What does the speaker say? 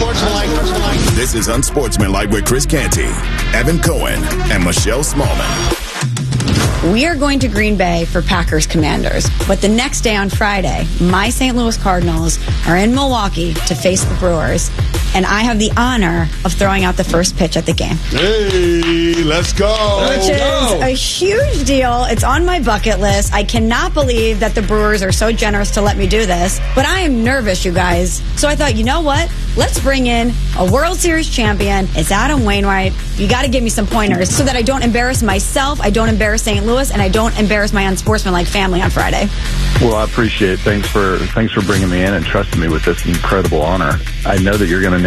Unsportsmanlike. This is Unsportsmanlike with Chris Canty, Evan Cohen, and Michelle Smallman. We are going to Green Bay for Packers Commanders. But the next day on Friday, my St. Louis Cardinals are in Milwaukee to face the Brewers. And I have the honor of throwing out the first pitch at the game. Hey, let's go. Which is a huge deal. It's on my bucket list. I cannot believe that the Brewers are so generous to let me do this. But I am nervous, you guys. So I thought, you know what? Let's bring in a World Series champion. It's Adam Wainwright. You got to give me some pointers so that I don't embarrass myself, I don't embarrass St. Louis, and I don't embarrass my unsportsmanlike family on Friday. Well, I appreciate it. Thanks for bringing me in and trusting me with this incredible honor. I know that you're going to